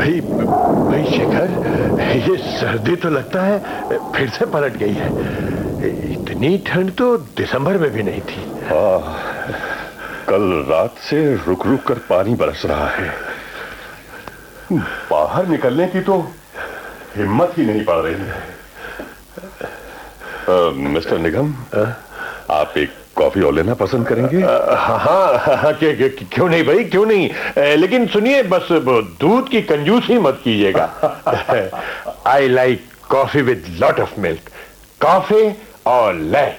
भाई शेखर, ये सर्दी तो लगता है फिर से पलट गई है। इतनी ठंड तो दिसंबर में भी नहीं थी। कल रात से रुक रुक कर पानी बरस रहा है। बाहर निकलने की तो हिम्मत ही नहीं पड़ रही है। मिस्टर निगम, आप एक कॉफी और लेना पसंद करेंगे? हाँ, क्यों नहीं भाई, क्यों नहीं। लेकिन सुनिए, बस दूध की कंजूसी मत कीजिएगा। I like coffee with lot of milk. Coffee और ले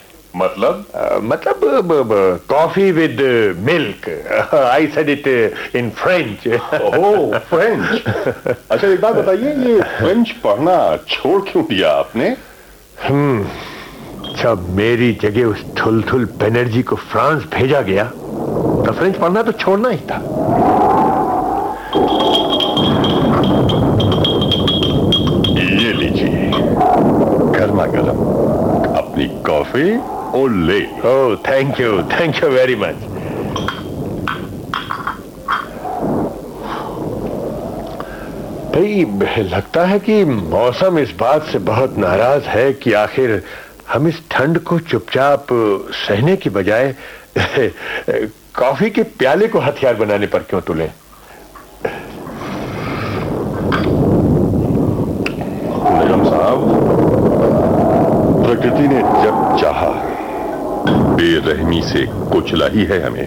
मतलब coffee with milk. I said it in French. Oh, French. अच्छा, एक बात बताइए, ये फ्रेंच पढ़ना छोड़ क्यों दिया आपने? जब मेरी जगह उस थुलथुल बनर्जी को फ्रांस भेजा गया तो फ्रेंच पढ़ना तो छोड़ना ही था। ये लीजिए, गर्मा गर्म अपनी कॉफी और ले। ओह, थैंक यू वेरी मच। भाई, लगता है कि मौसम इस बात से बहुत नाराज है कि आखिर हम इस ठंड को चुपचाप सहने की बजाय कॉफी के प्याले को हथियार बनाने पर क्यों तुले। निगम साहब, प्रकृति ने जब चाहा बेरहमी से कुचला ही है हमें।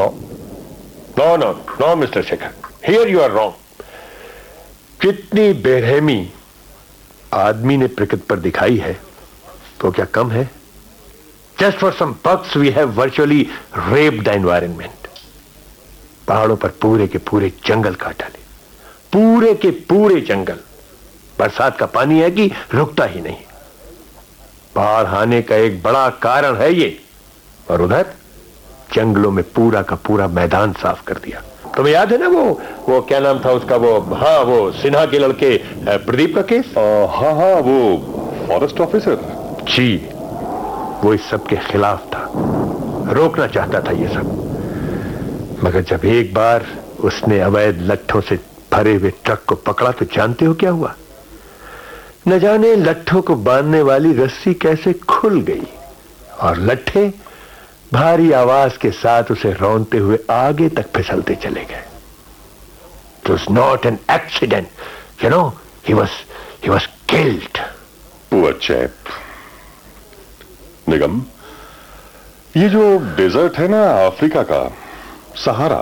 No mister Shekhar, here you are wrong. जितनी बेरहमी आदमी ने प्रकृति पर दिखाई है तो क्या कम है? Just for some bugs we have virtually raped the environment. पहाड़ों पर पूरे के पूरे जंगल काट डाले, पूरे के पूरे जंगल। बरसात का पानी है कि रुकता ही नहीं। बाढ़ आने का एक बड़ा कारण है ये। और उधर जंगलों में पूरा का पूरा मैदान साफ कर दिया। तुम्हें याद है ना वो क्या नाम था उसका, वो सिन्हा के लड़के प्रदीप का केस। हाँ, वो फॉरेस्ट ऑफिसर जी, वो इस सब के खिलाफ था, रोकना चाहता था ये सब। मगर जब एक बार उसने अवैध लट्ठों से भरे हुए ट्रक को पकड़ा तो जानते हो क्या हुआ? न जाने लट्ठों को बांधने वाली रस्सी कैसे खुल गई और लट्ठे भारी आवाज के साथ उसे रौंदते हुए आगे तक फिसलते चले गए। It was not an accident, you know, he was killed. Poor chap. निगम, ये जो डेजर्ट है ना अफ्रीका का, सहारा,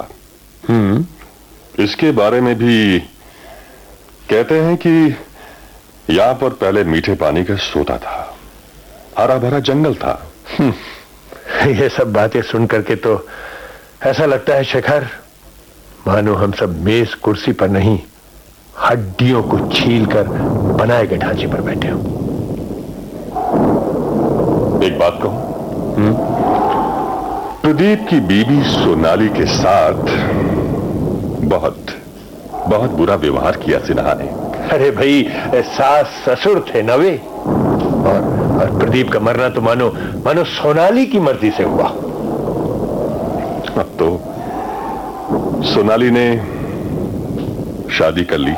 इसके बारे में भी कहते हैं कि यहां पर पहले मीठे पानी का सोता था, हरा भरा जंगल था। ये सब बातें सुन करके तो ऐसा लगता है शेखर, मानो हम सब मेज कुर्सी पर नहीं, हड्डियों को छील कर बनाए गए ढांचे पर बैठे हो। एक बात कहूं, प्रदीप की बीबी सोनाली के साथ बहुत बहुत बुरा व्यवहार किया सिन्हा ने। अरे भाई, सास ससुर थे ना वे। और प्रदीप का मरना तो मानो सोनाली की मर्जी से हुआ। अब तो सोनाली ने शादी कर ली।